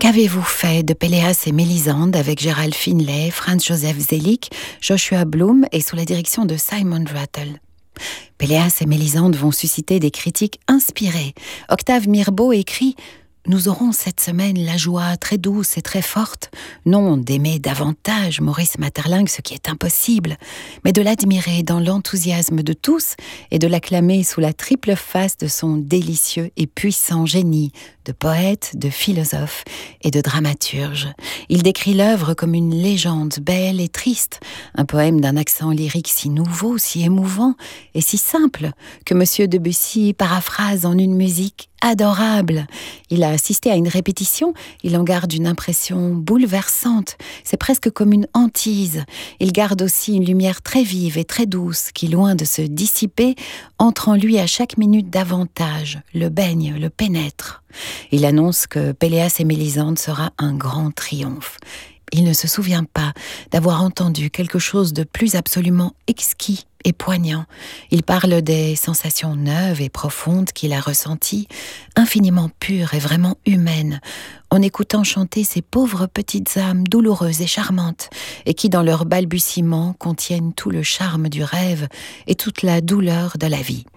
Qu'avez-vous fait de Péléas et Mélisande avec Gérald Finlay, Franz Josef Selig, Joshua Bloom et sous la direction de Simon Rattle? Péléas et Mélisande vont susciter des critiques inspirées. Octave Mirbeau écrit « Nous aurons cette semaine la joie très douce et très forte, non d'aimer davantage Maurice Maeterlinck, ce qui est impossible, mais de l'admirer dans l'enthousiasme de tous et de l'acclamer sous la triple face de son délicieux et puissant génie de poète, de philosophe et de dramaturge. Il décrit l'œuvre comme une légende belle et triste, un poème d'un accent lyrique si nouveau, si émouvant et si simple que M. Debussy paraphrase en une musique adorable. Il a assisté à une répétition, il en garde une impression bouleversante, c'est presque comme une hantise. Il garde aussi une lumière très vive et très douce qui, loin de se dissiper, entre en lui à chaque minute davantage, le baigne, le pénètre. Il annonce que Péléas et Mélisande sera un grand triomphe. Il ne se souvient pas d'avoir entendu quelque chose de plus absolument exquis et poignant. Il parle des sensations neuves et profondes qu'il a ressenties, infiniment pures et vraiment humaines, en écoutant chanter ces pauvres petites âmes douloureuses et charmantes, et qui, dans leurs balbutiements, contiennent tout le charme du rêve et toute la douleur de la vie.